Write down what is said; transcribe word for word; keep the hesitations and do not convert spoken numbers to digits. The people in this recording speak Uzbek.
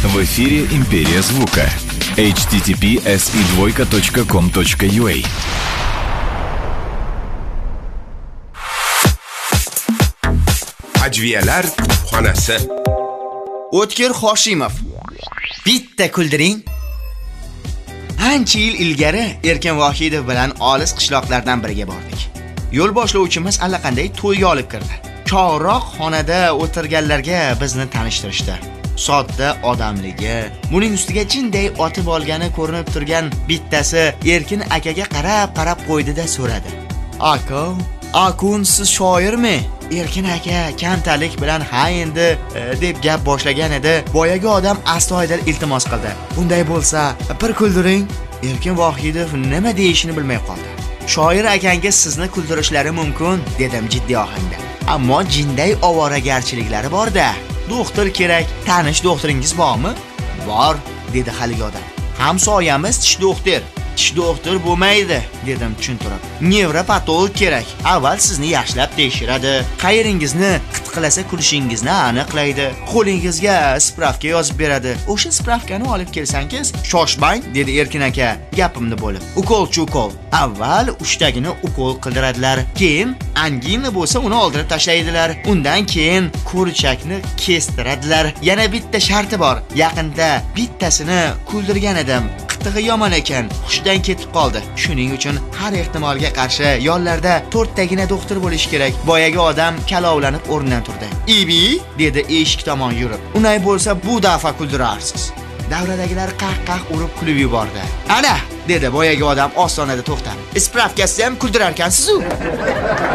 В эфире «Империя звука». эйч ти ти пи эс и двойка точка ком точка ю а. Ajviyalar xonasi. O'tkir Hoshimov. Bitta kuldiring. Ancha yil ilgari Erkin Vohidov bilan olis qishloqlardan biriga bordik. Yo'l boshlovchimiz allaqanday to'yga olib kirdi. Chog'roq xonada o'tirganlarga bizni tanishtirishdi. Sodda odamligi, buning ustiga jinday otib olgani ko'rinib turgan bittasi Erkin akaga qarab-qarab qo'ydi-da so'radi. "Aka, akun siz shoirmi?" Erkin aka kamtalik bilan "Ha endi" deb gap boshlagan edi. Boyagi odam astoydil iltimos qildi. "Bunday bo'lsa, bir kuldiring." Erkin Vohidov nima deyishini bilmay qoldi. "Shoir akangiz sizni kuldirishlari mumkin", dedim jiddiy ohangda. "Ammo jinday ovoragarchiliklari bor-da. Doktor kerak. Tanish doktoringiz bormi?" "Bor", dedi haligi odam. "Hamsoyamiz tish doktor." "Tish doktor bo'lmaydi", dedim tushuntirib. "Nevropatolog kerak. Avval sizni yaxshilab tekshiradi, qayeringizni qitqilasa kulishingizni aniqlaydi, qo'lingizga spravka yozib beradi. O'sha spravkani olib kelsangiz, shoshmang", dedi Erkin aka gapimni bo'lib. "Ukolchi ukol. Avval uchtagini ukol qildiradilar, keyin angina bo'lsa uni oldirib tashlaydilar. Undan keyin ko'richakni kestiradilar. Yana bitta sharti bor. Yaqinda bittasini kuldirgan edim. Qitig'i yomon ekan, hushdan ketib qoldi. Shuning uchun har ehtimolga qarshi yonlarda to'rttagina doktor bo'lish kerak." Boyagi odam kalovlanib o'rnidan turdi. "Ibi", dedi eshik tomon yurib. "Unay bo'lsa bu dafa kuldirarsiz." Davradagilar qah-qah urib kulib yubordi. "Ana", dedi boyagi odam ostonada to'xtab. "Ispravkasi ham kuldirar ekansiz-ku."